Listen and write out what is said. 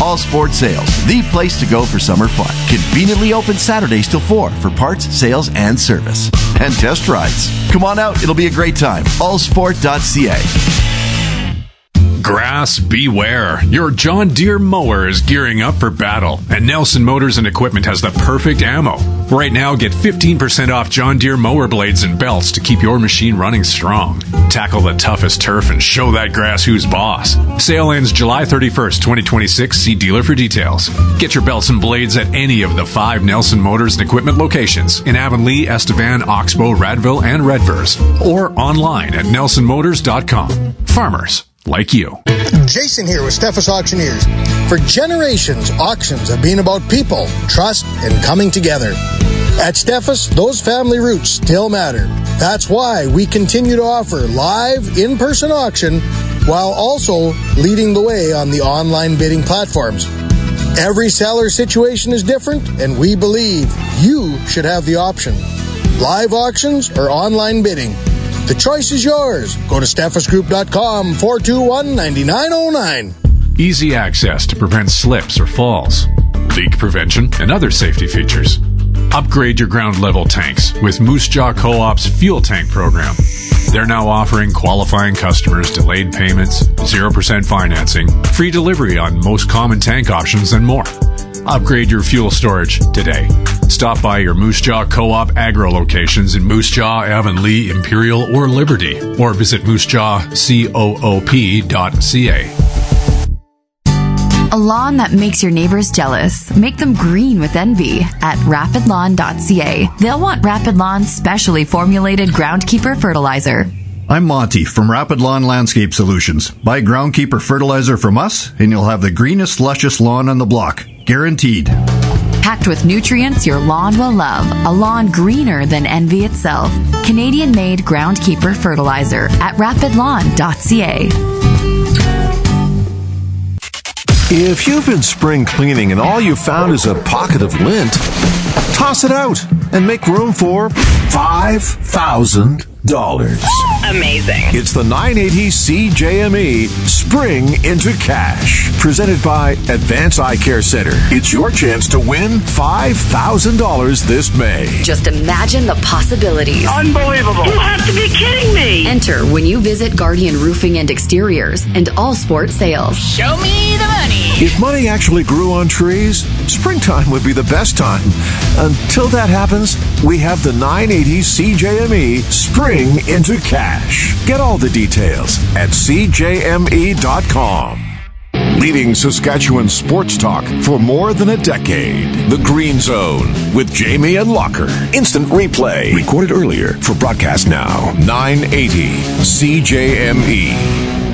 All Sports Sales, the place to go for summer fun. Conveniently open Saturdays till 4 for parts, sales, and service. And test rides. Come on out, it'll be a great time. Allsport.ca. Grass beware. Your John Deere mower is gearing up for battle, and Nelson Motors and Equipment has the perfect ammo. Right now, get 15% off John Deere mower blades and belts to keep your machine running strong. Tackle the toughest turf and show that grass who's boss. Sale ends July 31st, 2026. See dealer for details. Get your belts and blades at any of the 5 Nelson Motors and Equipment locations in Avonlea, Estevan, Oxbow, Radville, and Redvers, or online at nelsonmotors.com. Farmers like you. Jason here with Steffes Auctioneers. For generations, auctions have been about people, trust, and coming together. At Steffes, those family roots still matter. That's why we continue to offer live, in-person auction while also leading the way on the online bidding platforms. Every seller situation is different, and we believe you should have the option. Live auctions or online bidding. The choice is yours. Go to steffesgroup.com, 421-9909. Easy access to prevent slips or falls, leak prevention, and other safety features. Upgrade your ground level tanks with Moose Jaw Co-op's Fuel Tank program. They're now offering qualifying customers delayed payments, 0% financing, free delivery on most common tank options, and more. Upgrade your fuel storage today. Stop by your Moose Jaw Co-op agro locations in Moose Jaw, Avonlea, Imperial, or Liberty, or visit moosejawcoop.ca. A lawn that makes your neighbors jealous. Make them green with envy at rapidlawn.ca. They'll want Rapid Lawn's specially formulated Groundkeeper fertilizer. I'm Monty from Rapid Lawn Landscape Solutions. Buy Groundkeeper fertilizer from us, and you'll have the greenest, luscious lawn on the block. Guaranteed. Packed with nutrients your lawn will love. A lawn greener than envy itself. Canadian-made Groundkeeper fertilizer at rapidlawn.ca. If you've been spring cleaning and all you found is a pocket of lint, toss it out and make room for $5,000. Amazing. It's the 980 CJME Spring into Cash, presented by Advance Eye Care Center. It's your chance to win $5,000 this May. Just imagine the possibilities. Unbelievable. You have to be kidding me. Enter when you visit Guardian Roofing and Exteriors and All Sport Sales. Show me the money. If money actually grew on trees, springtime would be the best time. Until that happens, we have the 980 CJME Spring into Cash. Get all the details at cjme.com. Leading Saskatchewan sports talk for more than a decade. The Green Zone with Jamie and Locker. Instant replay. Recorded earlier for broadcast now. 980 CJME.